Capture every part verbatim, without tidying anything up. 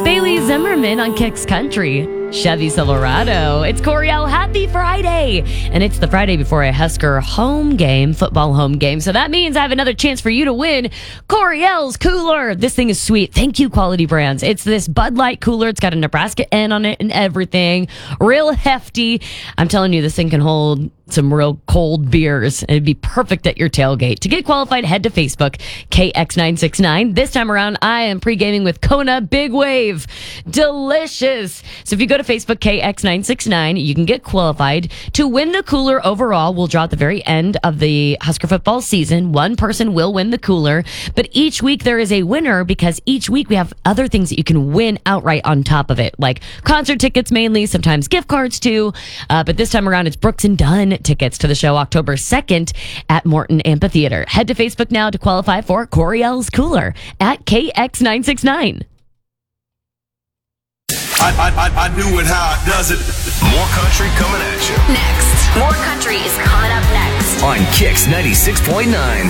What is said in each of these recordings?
Bailey Zimmerman on Kicks Country. Chevy Silverado. It's Coriel. Happy Friday. And it's the Friday before a Husker home game, football home game. So that means I have another chance for you to win Coriel's cooler. This thing is sweet. Thank you, Quality Brands. It's this Bud Light cooler. It's got a Nebraska N on it and everything. Real hefty. I'm telling you, this thing can hold some real cold beers, and it'd be perfect at your tailgate. To get qualified, head to Facebook, K X nine six nine. This time around, I am pre-gaming with Kona Big Wave. Delicious. So if you go to Facebook, K X nine six nine, you can get qualified to win the cooler overall. We'll draw at the very end of the Husker football season. One person will win the cooler, but each week there is a winner because each week we have other things that you can win outright on top of it, like concert tickets mainly, sometimes gift cards too. Uh, but this time around, it's Brooks and Dunn tickets to the show October second at Morton Amphitheater. Head to Facebook now to qualify for Coriel's Cooler at K X nine six nine. I, I, I knew it how it does it. More country coming at you. Next. More country is coming up next. On Kicks ninety-six point nine.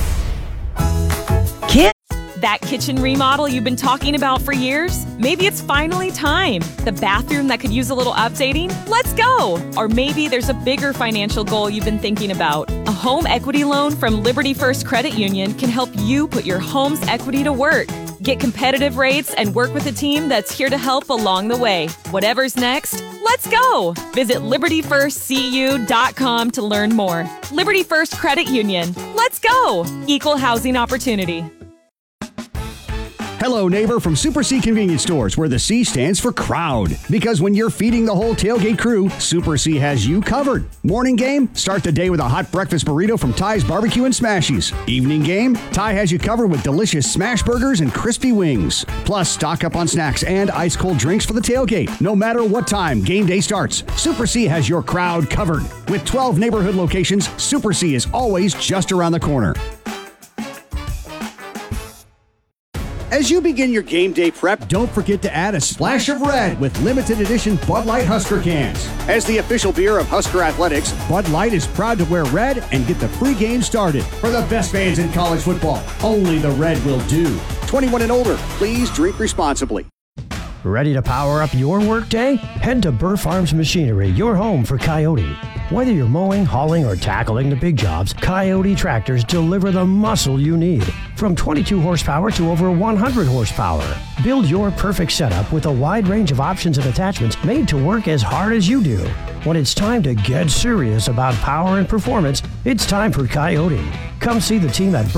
That kitchen remodel you've been talking about for years? Maybe it's finally time. The bathroom that could use a little updating? Let's go! Or maybe there's a bigger financial goal you've been thinking about. A home equity loan from Liberty First Credit Union can help you put your home's equity to work. Get competitive rates and work with a team that's here to help along the way. Whatever's next, let's go! Visit liberty first c u dot com to learn more. Liberty First Credit Union. Let's go! Equal housing opportunity. Hello, neighbor from Super C Convenience Stores, where the C stands for crowd. Because when you're feeding the whole tailgate crew, Super C has you covered. Morning game? Start the day with a hot breakfast burrito from Ty's Barbecue and Smashies. Evening game? Ty has you covered with delicious smash burgers and crispy wings. Plus, stock up on snacks and ice cold drinks for the tailgate. No matter what time game day starts, Super C has your crowd covered. With twelve neighborhood locations, Super C is always just around the corner. As you begin your game day prep, don't forget to add a splash of red with limited edition Bud Light Husker cans. As the official beer of Husker Athletics, Bud Light is proud to wear red and get the pregame started. For the best fans in college football, only the red will do. twenty-one and older, please drink responsibly. Ready to power up your workday? Head to Burr Farms Machinery, your home for Coyote. Whether you're mowing, hauling, or tackling the big jobs, Coyote tractors deliver the muscle you need. From twenty-two horsepower to over one hundred horsepower. Build your perfect setup with a wide range of options and attachments made to work as hard as you do. When it's time to get serious about power and performance, it's time for Coyote. Come see the team at